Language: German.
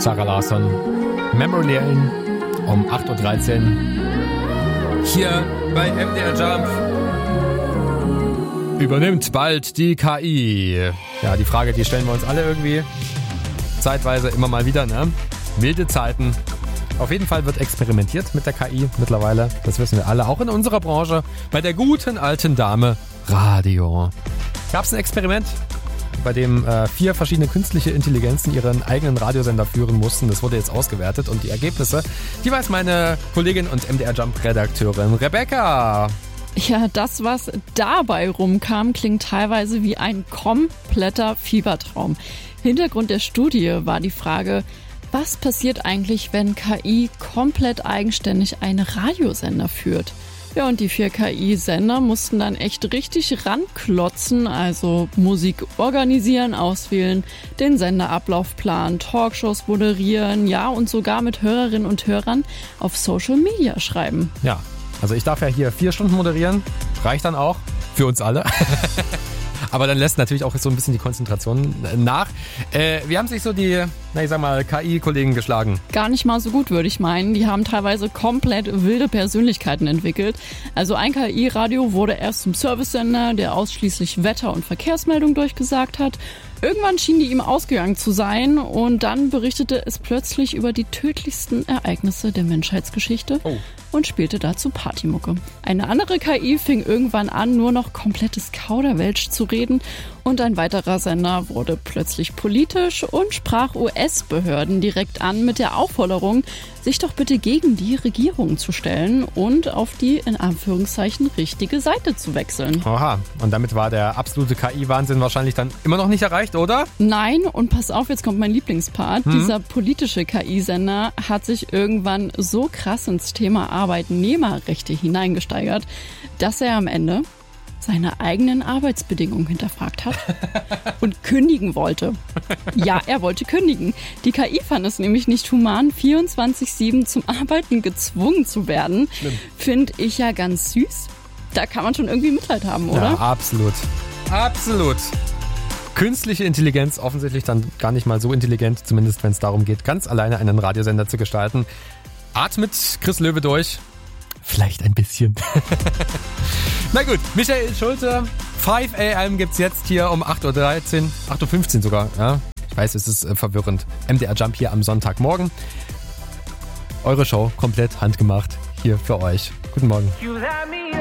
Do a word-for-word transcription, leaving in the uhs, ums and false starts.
Sarah Larsson, Memory Lane um acht Uhr dreizehn. Hier bei M D R Jump. Übernimmt bald die K I. Ja, die Frage, die stellen wir uns alle irgendwie zeitweise immer mal wieder, ne? Wilde Zeiten. Auf jeden Fall wird experimentiert mit der K I mittlerweile. Das wissen wir alle, auch in unserer Branche. Bei der guten alten Dame Radio. Gab es ein Experiment, bei dem äh, vier verschiedene künstliche Intelligenzen ihren eigenen Radiosender führen mussten. Das wurde jetzt ausgewertet und die Ergebnisse, die weiß meine Kollegin und M D R Jump Redakteurin Rebecca. Ja, das, was dabei rumkam, klingt teilweise wie ein kompletter Fiebertraum. Hintergrund der Studie war die Frage, was passiert eigentlich, wenn K I komplett eigenständig einen Radiosender führt? Ja, und die vier K I-Sender mussten dann echt richtig ranklotzen, also Musik organisieren, auswählen, den Senderablaufplan, Talkshows moderieren, ja, und sogar mit Hörerinnen und Hörern auf Social Media schreiben. Ja, also ich darf ja hier vier Stunden moderieren, reicht dann auch für uns alle. Aber dann lässt natürlich auch so ein bisschen die Konzentration nach. Äh, wie haben sich so die, na ich sag mal, K I-Kollegen geschlagen? Gar nicht mal so gut, würde ich meinen. Die haben teilweise komplett wilde Persönlichkeiten entwickelt. Also ein K I-Radio wurde erst zum Servicesender, der ausschließlich Wetter- und Verkehrsmeldungen durchgesagt hat. Irgendwann schien die ihm ausgegangen zu sein und dann berichtete es plötzlich über die tödlichsten Ereignisse der Menschheitsgeschichte oh. und spielte dazu Partymucke. Eine andere K I fing irgendwann an, nur noch komplettes Kauderwelsch zu reden und ein weiterer Sender wurde plötzlich politisch und sprach U S-Behörden direkt an mit der Aufforderung, sich doch bitte gegen die Regierung zu stellen und auf die in Anführungszeichen richtige Seite zu wechseln. Oha, und damit war der absolute K I-Wahnsinn wahrscheinlich dann immer noch nicht erreicht, oder? Nein, und pass auf, jetzt kommt mein Lieblingspart. Hm. Dieser politische K I-Sender hat sich irgendwann so krass ins Thema Arbeitnehmerrechte hineingesteigert, dass er am Ende seine eigenen Arbeitsbedingungen hinterfragt hat und kündigen wollte. Ja, er wollte kündigen. Die K I fand es nämlich nicht human, vierundzwanzig sieben zum Arbeiten gezwungen zu werden. Finde ich ja ganz süß. Da kann man schon irgendwie Mitleid haben, oder? Ja, absolut. Absolut. Künstliche Intelligenz, offensichtlich dann gar nicht mal so intelligent, zumindest wenn es darum geht, ganz alleine einen Radiosender zu gestalten. Atmet Chris Löwe durch. Vielleicht ein bisschen. Na gut, Michael Schulte, fünf a m gibt's jetzt hier um acht Uhr dreizehn, acht Uhr fünfzehn sogar. Ja, ich weiß, es ist äh, verwirrend. M D R Jump hier am Sonntagmorgen. Eure Show komplett handgemacht hier für euch. Guten Morgen.